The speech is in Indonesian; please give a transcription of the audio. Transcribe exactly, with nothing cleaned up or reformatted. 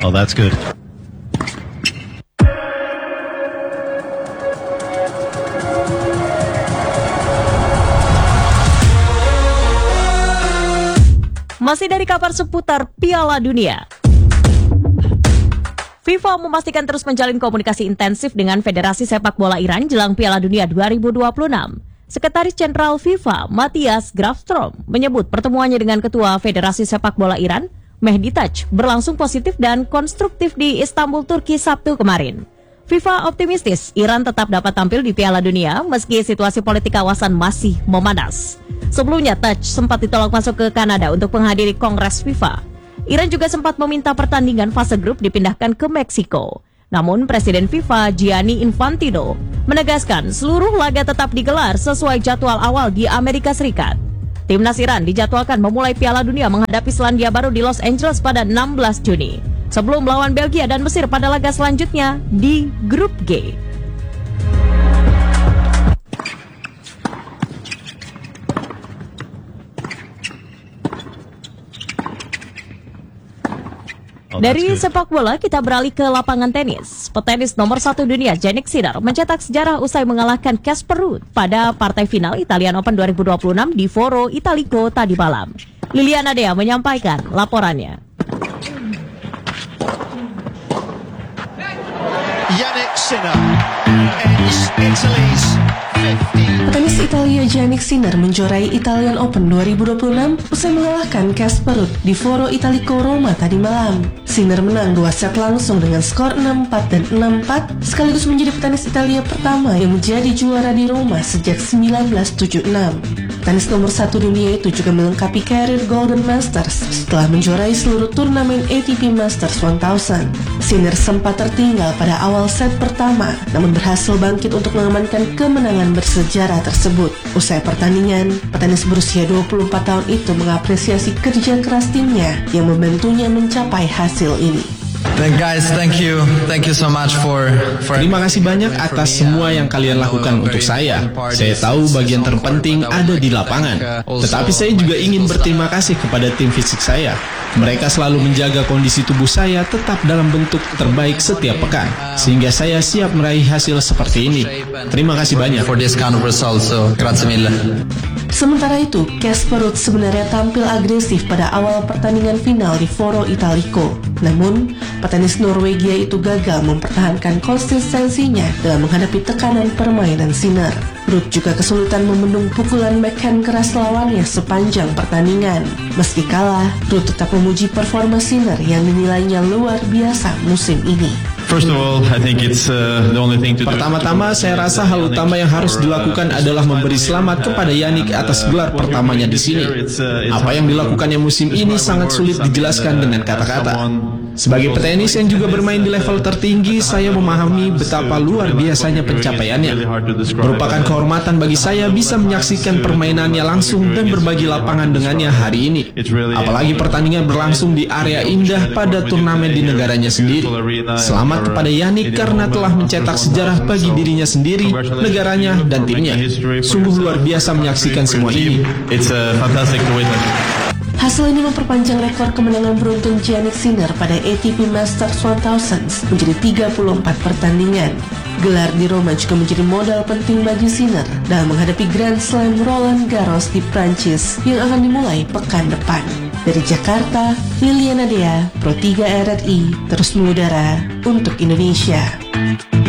Oh, that's good. Masih dari kabar seputar Piala Dunia. FIFA memastikan terus menjalin komunikasi intensif dengan Federasi Sepak Bola Iran jelang Piala Dunia dua ribu dua puluh enam. Sekretaris Jenderal FIFA, Matthias Grafstrom, menyebut pertemuannya dengan Ketua Federasi Sepak Bola Iran, Mehdi Taj, berlangsung positif dan konstruktif di Istanbul, Turki Sabtu kemarin. FIFA optimistis Iran tetap dapat tampil di Piala Dunia meski situasi politik kawasan masih memanas. Sebelumnya, Taj sempat ditolak masuk ke Kanada untuk menghadiri Kongres FIFA. Iran juga sempat meminta pertandingan fase grup dipindahkan ke Meksiko. Namun, Presiden FIFA Gianni Infantino menegaskan seluruh laga tetap digelar sesuai jadwal awal di Amerika Serikat. Timnas Iran dijadwalkan memulai Piala Dunia menghadapi Selandia Baru di Los Angeles pada enam belas Juni. Sebelum melawan Belgia dan Mesir pada laga selanjutnya di Grup G. Dari sepak bola kita beralih ke lapangan tenis. Petenis nomor satu dunia Jannik Sinner mencetak sejarah usai mengalahkan Casper Ruud pada partai final Italian Open dua ribu dua puluh enam di Foro Italico tadi malam. Liliana Dea menyampaikan laporannya. Jannik Sinner ends Italy's Petenis Italia Jannik Sinner menjuarai Italian Open dua ribu dua puluh enam usai mengalahkan Casper Ruud di Foro Italico Roma tadi malam. Sinner menang dua set langsung dengan skor enam empat dan enam empat, sekaligus menjadi petenis Italia pertama yang menjadi juara di Roma sejak seribu sembilan ratus tujuh puluh enam. Petenis nomor satu dunia itu juga melengkapi karir Golden Masters setelah menjuarai seluruh turnamen A T P Masters seribu. Sinner sempat tertinggal pada awal set pertama, namun berhasil bangkit untuk mengamankan kemenangan bersejarah tersebut. Usai pertandingan, petenis berusia dua puluh empat tahun itu mengapresiasi kerja keras timnya yang membantunya mencapai hasil ini. Thank guys, thank you, thank you so much for. for Terima kasih banyak atas semua yang kalian lakukan untuk saya. Saya tahu bagian terpenting ada di lapangan, tetapi saya juga ingin berterima kasih kepada tim fisik saya. Mereka selalu menjaga kondisi tubuh saya tetap dalam bentuk terbaik setiap pekan, sehingga saya siap meraih hasil seperti ini. Terima kasih banyak. For this kind of result, so grazie mille. Sementara itu, Casper Ruud sebenarnya tampil agresif pada awal pertandingan final di Foro Italico. Namun, petenis Norwegia itu gagal mempertahankan konsistensinya dalam menghadapi tekanan permainan Sinner. Ruud juga kesulitan membendung pukulan backhand keras lawannya sepanjang pertandingan. Meski kalah, Ruud tetap memuji performa Sinner yang dinilainya luar biasa musim ini. First of all, I think it's uh, the only thing to do. Pertama-tama, saya rasa hal utama yang harus dilakukan adalah memberi selamat kepada Jannik atas gelar pertamanya di sini. Apa yang dilakukannya musim ini sangat sulit dijelaskan dengan kata-kata. Sebagai petenis yang juga bermain di level tertinggi, saya memahami betapa luar biasanya pencapaiannya. Merupakan kehormatan bagi saya bisa menyaksikan permainannya langsung dan berbagi lapangan dengannya hari ini. Apalagi pertandingan berlangsung di area indah pada turnamen di negaranya sendiri. Selamat kepada Jannik karena telah mencetak sejarah bagi dirinya sendiri, negaranya, dan timnya. Sungguh luar biasa menyaksikan semua ini. It's a fantastic to witness. Hasil ini memperpanjang rekor kemenangan beruntun Jannik Sinner pada A T P Masters seribu menjadi tiga puluh empat pertandingan. Gelar di Roma juga menjadi modal penting bagi Sinner dalam menghadapi Grand Slam Roland Garros di Prancis yang akan dimulai pekan depan. Dari Jakarta, Liliana Dea, Pro tiga R R I, terus mengudara untuk Indonesia.